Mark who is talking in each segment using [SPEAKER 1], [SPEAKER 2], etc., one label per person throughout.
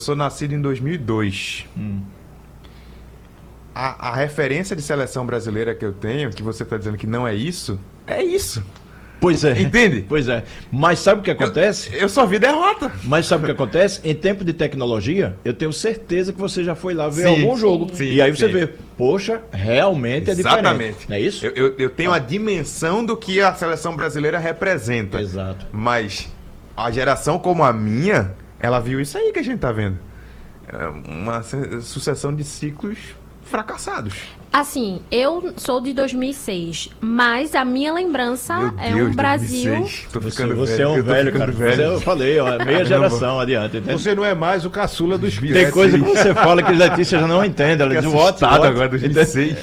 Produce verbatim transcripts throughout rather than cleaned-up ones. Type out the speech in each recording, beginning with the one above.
[SPEAKER 1] sou nascido em dois mil e dois.
[SPEAKER 2] Hum.
[SPEAKER 1] A, a referência de seleção brasileira que eu tenho, que você está dizendo que não é isso, é isso.
[SPEAKER 2] Pois é.
[SPEAKER 1] Entende?
[SPEAKER 2] Pois é. Mas sabe o que acontece?
[SPEAKER 1] Eu, eu só vi derrota.
[SPEAKER 2] Mas sabe o que acontece? Em tempo de tecnologia, eu tenho certeza que você já foi lá ver
[SPEAKER 1] Sim,
[SPEAKER 2] algum jogo.
[SPEAKER 1] sim,
[SPEAKER 2] e aí você
[SPEAKER 1] sim.
[SPEAKER 2] vê, poxa, realmente é diferente.
[SPEAKER 1] Exatamente.
[SPEAKER 2] Não é isso?
[SPEAKER 1] Eu, eu, eu tenho a dimensão do que a seleção brasileira representa.
[SPEAKER 2] Exato.
[SPEAKER 1] Mas a geração como a minha, ela viu isso aí que a gente tá vendo. É uma se- sucessão de ciclos fracassados.
[SPEAKER 3] Assim, eu sou de dois mil e seis, mas a minha lembrança
[SPEAKER 1] Meu
[SPEAKER 3] é
[SPEAKER 1] Deus,
[SPEAKER 3] um Brasil...
[SPEAKER 1] dois mil e seis. Tô
[SPEAKER 2] Você,
[SPEAKER 1] ficando
[SPEAKER 2] você
[SPEAKER 1] velho.
[SPEAKER 2] é um
[SPEAKER 1] Eu tô
[SPEAKER 2] velho,
[SPEAKER 1] ficando
[SPEAKER 2] cara. Você, eu falei, ó, meia
[SPEAKER 1] Caramba.
[SPEAKER 2] geração adiante. Entende?
[SPEAKER 4] Você não é mais o caçula dos filhos.
[SPEAKER 2] Tem coisa que você fala que Letícia já não entende. Ela
[SPEAKER 1] Fiquei
[SPEAKER 2] diz, what,
[SPEAKER 1] assustado
[SPEAKER 2] what?
[SPEAKER 1] agora, dois mil e seis.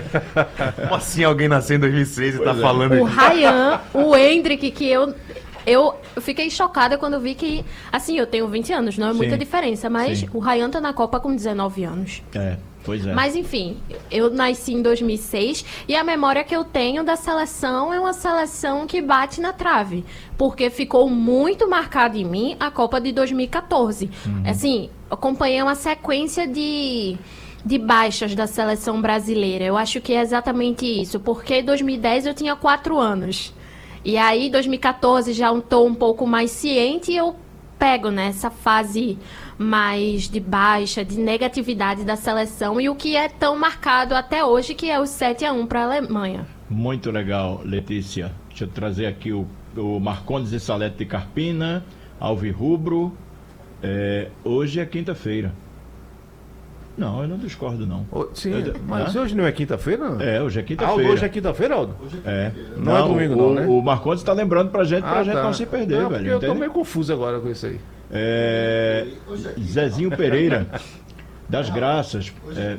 [SPEAKER 1] Como assim alguém nasceu em dois mil e seis e tá
[SPEAKER 2] Pois é.
[SPEAKER 1] falando
[SPEAKER 3] O
[SPEAKER 1] aqui?
[SPEAKER 3] Ryan, o Hendrick, que eu, eu... Eu fiquei chocada quando eu vi que... Assim, eu tenho vinte anos, não é muita
[SPEAKER 2] Sim.
[SPEAKER 3] diferença, mas
[SPEAKER 2] Sim.
[SPEAKER 3] o Ryan tá na Copa com dezenove anos.
[SPEAKER 2] É, pois é.
[SPEAKER 3] Mas enfim, eu nasci em dois mil e seis e a memória que eu tenho da seleção é uma seleção que bate na trave, porque ficou muito marcado em mim a Copa de dois mil e quatorze. Assim, eu acompanhei uma sequência de de baixas da seleção brasileira. Eu acho que é exatamente isso, porque em dois mil e dez eu tinha quatro anos. E aí, em dois mil e quatorze, já estou um pouco mais ciente e eu pego nessa fase mais de baixa, de negatividade da seleção e o que é tão marcado até hoje, que é o sete a um para a Alemanha.
[SPEAKER 2] Muito legal, Letícia. Deixa eu trazer aqui o, o Marcondes e Salete de Carpina, Alvirrubro. É, hoje é quinta-feira. Não, eu não discordo, não.
[SPEAKER 4] Ô, Sim,
[SPEAKER 2] Eu-
[SPEAKER 4] mas
[SPEAKER 2] Hã?
[SPEAKER 4] hoje não é quinta-feira? não?
[SPEAKER 2] É, hoje é
[SPEAKER 4] Ah,
[SPEAKER 2] quinta-feira.
[SPEAKER 4] hoje é quinta-feira, Aldo?
[SPEAKER 2] É.
[SPEAKER 4] Não é domingo,
[SPEAKER 2] o,
[SPEAKER 4] não, né?
[SPEAKER 2] O Marcondes está lembrando pra gente, pra
[SPEAKER 4] Ah,
[SPEAKER 2] gente
[SPEAKER 4] tá.
[SPEAKER 2] não se perder,
[SPEAKER 4] Não, porque
[SPEAKER 2] velho.
[SPEAKER 4] eu tô
[SPEAKER 2] entende?
[SPEAKER 4] meio confuso agora com isso aí.
[SPEAKER 2] É, Zezinho Pereira, das Graças. É,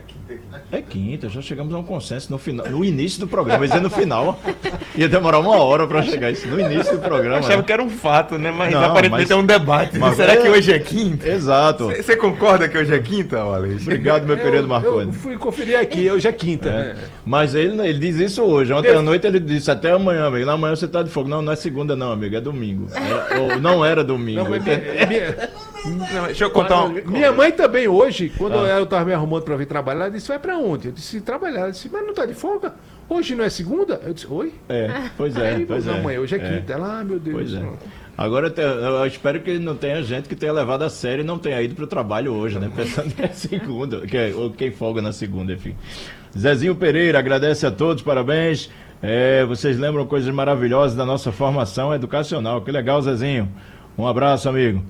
[SPEAKER 2] é quinta, já chegamos a um consenso no, final, no início do programa. Ia dizer no final, ia demorar uma hora para chegar isso. No início do programa.
[SPEAKER 1] Eu achava
[SPEAKER 2] né?
[SPEAKER 1] que era um fato, né? Mas
[SPEAKER 2] Não,
[SPEAKER 1] aparentemente
[SPEAKER 2] mas-
[SPEAKER 1] é um debate.
[SPEAKER 2] mas
[SPEAKER 1] Será
[SPEAKER 2] é-
[SPEAKER 1] que hoje é quinta?
[SPEAKER 2] Exato.
[SPEAKER 1] Você concorda que hoje é quinta, Alex?
[SPEAKER 2] Obrigado, meu querido
[SPEAKER 4] Eu
[SPEAKER 2] Marcondes.
[SPEAKER 4] fui conferir aqui, hoje é quinta.
[SPEAKER 2] É.
[SPEAKER 4] né?
[SPEAKER 2] Mas ele, ele diz isso hoje. Ontem à noite ele disse até amanhã, amigo. Na manhã você tá de fogo. Não, não é segunda, não, amigo. É domingo. É- ou não era domingo.
[SPEAKER 4] Não, mas
[SPEAKER 2] entende?
[SPEAKER 4] minha, minha-
[SPEAKER 1] Não, deixa eu contar um...
[SPEAKER 4] minha mãe também hoje, quando
[SPEAKER 2] Ah.
[SPEAKER 4] eu tava me arrumando pra vir trabalhar, ela disse, vai pra onde? Eu disse, trabalhar. Ela disse, mas não tá de folga? Hoje não é segunda? Eu disse, oi?
[SPEAKER 2] É, pois é.
[SPEAKER 4] Aí,
[SPEAKER 2] Pois
[SPEAKER 4] não,
[SPEAKER 2] é.
[SPEAKER 4] mãe, hoje é
[SPEAKER 2] É.
[SPEAKER 4] quinta. Ela, ah, meu Deus.
[SPEAKER 2] Pois é.
[SPEAKER 4] não.
[SPEAKER 2] Agora eu, te- eu espero que não tenha gente que tenha levado a sério e não tenha ido pro trabalho hoje, né? Pensando que é segunda, que é, ou quem folga na segunda, enfim. Zezinho Pereira, agradece a todos, parabéns. É, vocês lembram coisas maravilhosas da nossa formação educacional. Que legal, Zezinho. Um abraço, amigo.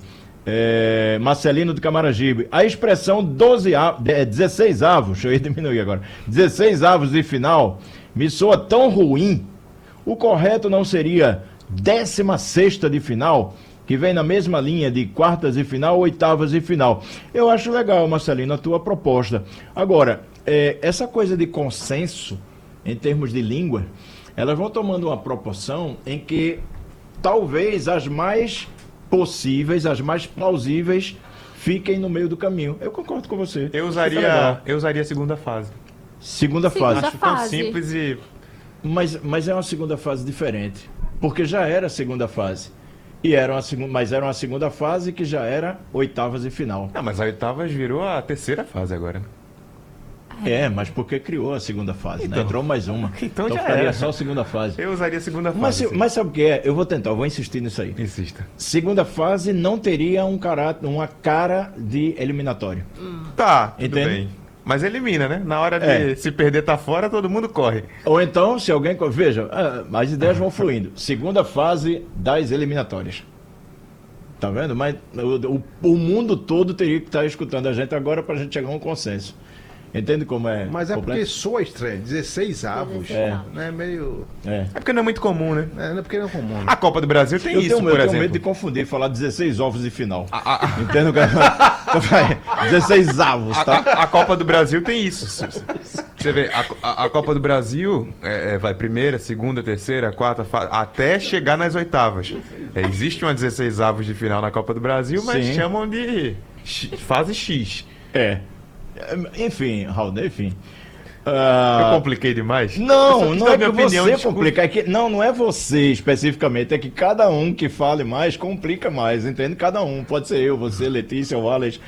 [SPEAKER 2] É, Marcelino do Camaragibe. A expressão doze avos, é, dezesseis avos, deixa eu diminuir agora. dezesseis avos de final me soa tão ruim. O correto não seria décima sexta de final, que vem na mesma linha de quartas de final, oitavas de final. Eu acho legal, Marcelino, a tua proposta. Agora, é, essa coisa de consenso, em termos de língua, elas vão tomando uma proporção em que talvez as mais possíveis, as mais plausíveis, fiquem no meio do caminho. Eu concordo com você.
[SPEAKER 1] Eu
[SPEAKER 2] Fica
[SPEAKER 1] usaria,
[SPEAKER 2] legal.
[SPEAKER 1] eu usaria a segunda fase.
[SPEAKER 2] Segunda
[SPEAKER 3] Segunda
[SPEAKER 2] fase.
[SPEAKER 1] Acho tão
[SPEAKER 3] fase.
[SPEAKER 1] simples e...
[SPEAKER 2] Mas, mas é uma segunda fase diferente. Porque já era a segunda fase. E era uma segun, mas era uma segunda fase que já era oitavas e final.
[SPEAKER 1] Não, mas a oitavas virou a terceira fase agora, né?
[SPEAKER 2] É, mas porque criou a segunda fase, né?
[SPEAKER 1] Então.
[SPEAKER 2] Entrou mais uma.
[SPEAKER 1] Então já
[SPEAKER 2] ficaria
[SPEAKER 1] era.
[SPEAKER 2] só a segunda fase.
[SPEAKER 1] Eu usaria a segunda fase.
[SPEAKER 2] Mas, se-
[SPEAKER 1] sim.
[SPEAKER 2] mas sabe o que é? Eu vou tentar, eu vou insistir nisso aí.
[SPEAKER 1] Insista.
[SPEAKER 2] Segunda fase não teria um caráter, uma cara de eliminatório.
[SPEAKER 1] Tá, tudo
[SPEAKER 2] Entende?
[SPEAKER 1] bem. Mas elimina, né? Na hora de
[SPEAKER 2] É.
[SPEAKER 1] se perder tá fora, todo mundo corre.
[SPEAKER 2] Ou então, se alguém. Veja, ah, as ideias vão fluindo. Segunda fase das eliminatórias. Tá vendo? Mas o, o- o mundo todo teria que estar escutando a gente agora para a gente chegar a um consenso. Entende como é?
[SPEAKER 4] Mas é porque
[SPEAKER 2] complexo?
[SPEAKER 4] soa estranho, dezesseis avos.
[SPEAKER 2] É.
[SPEAKER 4] Né, meio...
[SPEAKER 2] É.
[SPEAKER 1] É porque não é muito comum, né?
[SPEAKER 4] É, não é porque não é comum. né?
[SPEAKER 1] A Copa do Brasil tem
[SPEAKER 2] Eu
[SPEAKER 1] isso,
[SPEAKER 2] tenho,
[SPEAKER 1] por
[SPEAKER 2] eu tenho
[SPEAKER 1] exemplo.
[SPEAKER 2] medo de confundir, falar dezesseis ovos de final.
[SPEAKER 1] A, a-
[SPEAKER 2] Entende? Então vai, dezesseis avos,
[SPEAKER 1] a-
[SPEAKER 2] tá?
[SPEAKER 1] a- a Copa do Brasil tem isso. Você vê, a, a- a Copa do Brasil é, é, vai primeira, segunda, terceira, quarta, fa- até chegar nas oitavas. É, existe uma dezesseis avos de final na Copa do Brasil, mas
[SPEAKER 2] Sim.
[SPEAKER 1] chamam de X- fase X.
[SPEAKER 2] É. Enfim, Raul, enfim. Ah,
[SPEAKER 1] Eu compliquei demais? Eu
[SPEAKER 2] Não,
[SPEAKER 1] só quis
[SPEAKER 2] não
[SPEAKER 1] dar
[SPEAKER 2] é
[SPEAKER 1] minha
[SPEAKER 2] que
[SPEAKER 1] opinião,
[SPEAKER 2] você
[SPEAKER 1] desculpa.
[SPEAKER 2] complica, é que, não, não é você especificamente, é que cada um que fale mais complica mais, entende? Cada um, pode ser eu, você, Letícia, o Alex,